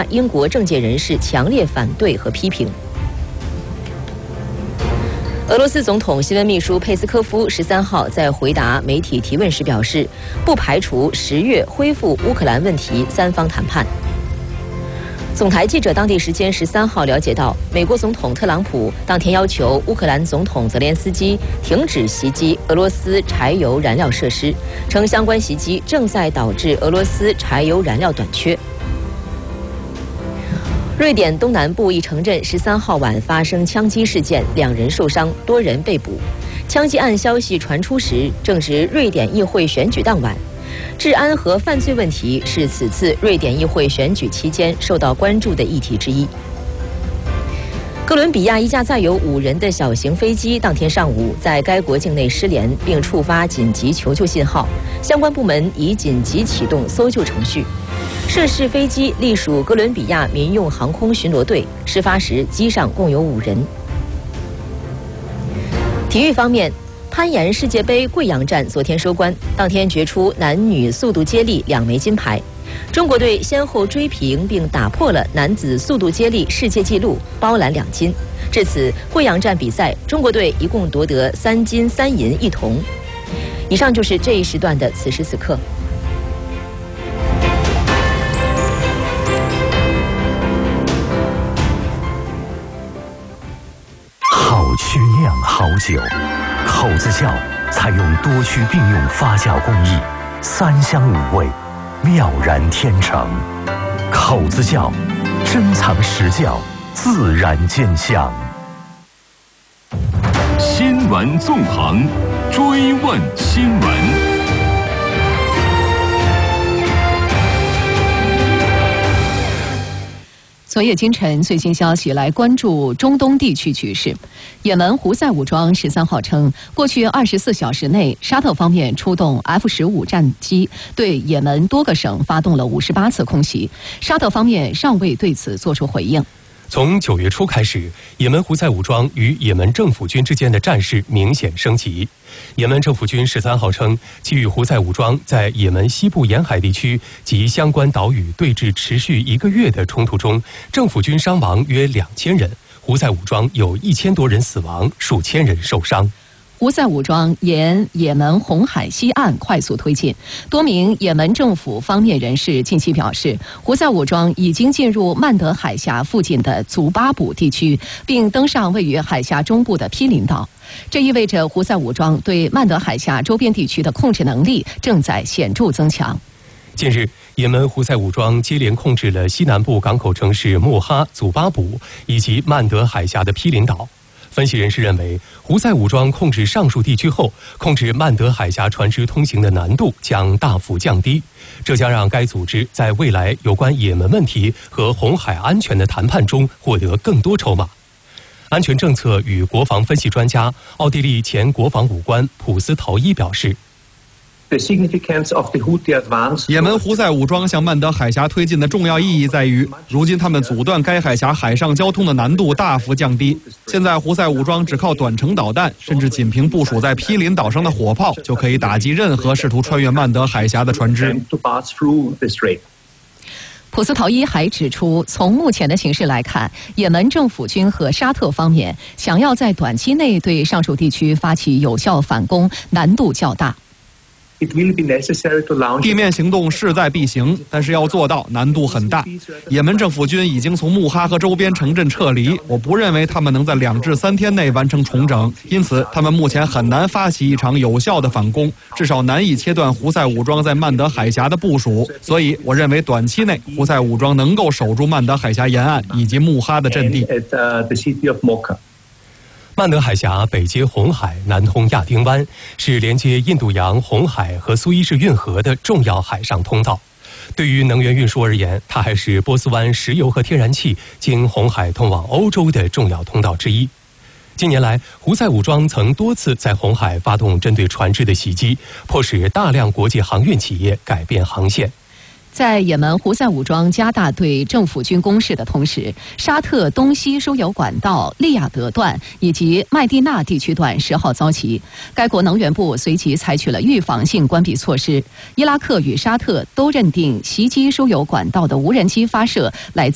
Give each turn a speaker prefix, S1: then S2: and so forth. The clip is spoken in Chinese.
S1: 英国政界人士强烈反对和批评。俄罗斯总统新闻秘书佩斯科夫13号在回答媒体提问时表示，不排除10月恢复乌克兰问题3方谈判。总台记者当地时间13号了解到，美国总统特朗普当天要求乌克兰总统泽连斯基停止袭击俄罗斯柴油燃料设施，称相关袭击正在导致俄罗斯柴油燃料短缺。瑞典东南部一城镇13号晚发生枪击事件，2人受伤，多人被捕。枪击案消息传出时，正值瑞典议会选举当晚。治安和犯罪问题是此次瑞典议会选举期间受到关注的议题之一。哥伦比亚一架载有5人的小型飞机当天上午在该国境内失联，并触发紧急求救信号，相关部门已紧急启动搜救程序。涉事飞机隶属哥伦比亚民用航空巡逻队，事发时机上共有5人。体育方面，攀岩世界杯贵阳站昨天收官，当天决出男女速度接力2枚金牌。中国队先后追平并打破了男子速度接力世界纪录，包揽2金。至此，贵阳站比赛，中国队一共夺得3金3银1铜。以上就是这一时段的此时此刻。
S2: 好曲酿好酒，口子窖采用多区并用发酵工艺，3香5味，妙然天成。口子窖珍藏实窖，自然见香。
S3: 新闻纵横，追问新闻。
S4: 昨夜今晨最新消息，来关注中东地区局势。也门胡塞武装13号称，过去24小时内，沙特方面出动 F-15战机对也门多个省发动了58次空袭，沙特方面尚未对此作出回应。
S5: 从9月初开始，也门胡塞武装与也门政府军之间的战事明显升级。也门政府军13号称，其与胡塞武装在也门西部沿海地区及相关岛屿对峙持续1个月的冲突中，政府军伤亡约2000人，胡塞武装有1000多人死亡，数千人受伤。
S4: 胡塞武装沿也门红海西岸快速推进，多名也门政府方面人士近期表示，胡塞武装已经进入曼德海峡附近的祖巴卜地区，并登上位于海峡中部的毗邻岛。这意味着胡塞武装对曼德海峡周边地区的控制能力正在显著增强。
S5: 近日，也门胡塞武装接连控制了西南部港口城市穆哈、祖巴卜以及曼德海峡的毗邻岛。分析人士认为，胡塞武装控制上述地区后，控制曼德海峡船只通行的难度将大幅降低，这将让该组织在未来有关也门问题和红海安全的谈判中获得更多筹码。安全政策与国防分析专家、奥地利前国防武官普斯陶伊表示，
S6: 也门胡塞武装向曼德海峡推进的重要意义在于，如今他们阻断该海峡海上交通的难度大幅降低。现在胡塞武装只靠短程导弹，甚至仅凭部署在毗邻岛上的火炮，就可以打击任何试图穿越曼德海峡的船只。
S4: 普斯陶伊还指出，从目前的形势来看，也门政府军和沙特方面想要在短期内对上述地区发起有效反攻，难度较大。
S6: 地面行动势在必行，但是要做到难度很大。也门政府军已经从穆哈和周边城镇撤离，我不认为他们能在2至3天内完成重整，因此他们目前很难发起一场有效的反攻，至少难以切断胡塞武装在曼德海峡的部署。所以我认为短期内胡塞武装能够守住曼德海峡沿岸以及穆哈的阵地。
S5: 曼德海峡北接红海，南通亚丁湾，是连接印度洋、红海和苏伊士运河的重要海上通道。对于能源运输而言，它还是波斯湾石油和天然气经红海通往欧洲的重要通道之一。近年来，胡塞武装曾多次在红海发动针对船只的袭击，迫使大量国际航运企业改变航线。
S4: 在也门胡塞武装加大对政府军攻势的同时，沙特东西输油管道利雅得段以及麦地那地区段10号遭袭，该国能源部随即采取了预防性关闭措施。伊拉克与沙特都认定袭击输油管道的无人机发射来自